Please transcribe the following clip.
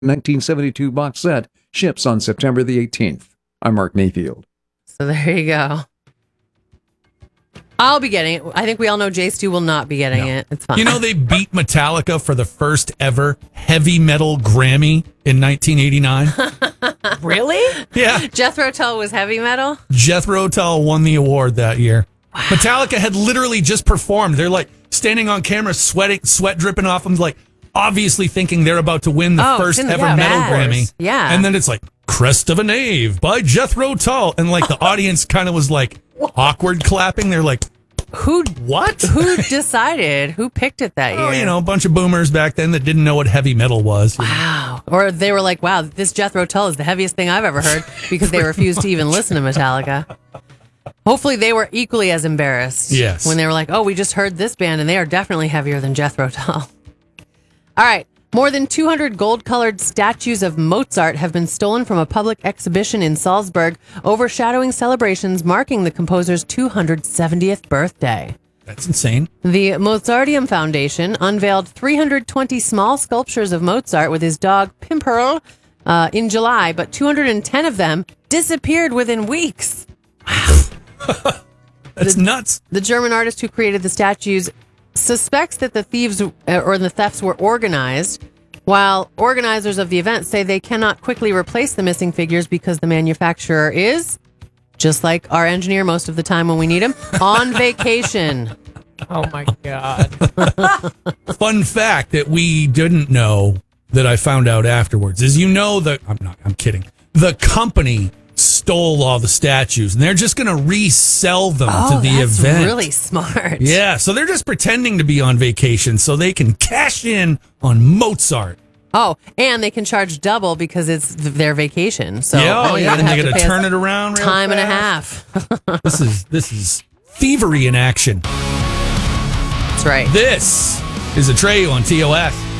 1972 box set ships on September the 18th. I'm Mark Mayfield. So there you go. I'll be getting it. I think we all know J-Stu will not be getting it. It's fine. You know, they beat Metallica for the first ever heavy metal Grammy in 1989. Really? Yeah. Jethro Tull was heavy metal? Jethro Tull won the award that year. Wow. Metallica had literally just performed. They're like standing on camera, sweat dripping off them, like obviously thinking they're about to win the first ever metal Grammy. Yeah. And then it's like, Crest of a Knave by Jethro Tull. And like the audience kind of was like awkward clapping. They're like, Who decided? Who picked it that year? Oh, you know, a bunch of boomers back then that didn't know what heavy metal was. Wow. Or they were like, wow, this Jethro Tull is the heaviest thing I've ever heard because they refused to even listen to Metallica. Hopefully they were equally as embarrassed. Yes. When they were like, oh, we just heard this band and they are definitely heavier than Jethro Tull. All right. More than 200 gold-colored statues of Mozart have been stolen from a public exhibition in Salzburg, overshadowing celebrations marking the composer's 270th birthday. That's insane. The Mozarteum Foundation unveiled 320 small sculptures of Mozart with his dog Pimperl in July, but 210 of them disappeared within weeks. Wow. That's nuts. The German artist who created the statues suspects that the thefts were organized, while organizers of the event say they cannot quickly replace the missing figures because the manufacturer is, just like our engineer most of the time when we need him, on vacation. Oh my God. Fun fact that we didn't know that I found out afterwards is, you know, that I'm kidding. The company stole all the statues and they're just going to resell them to the that's event. Really smart. Yeah, so they're just pretending to be on vacation so they can cash in on Mozart. Oh, and they can charge double because it's their vacation. So and they're going to turn it around real time fast. and a half. This is thievery in action. That's right. This is Atreyu on TOS.